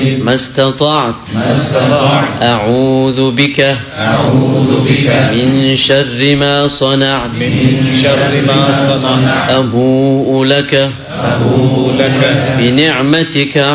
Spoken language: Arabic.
ما استطعت أعوذ بك من شر ما صنعت أبوء لك بنعمتك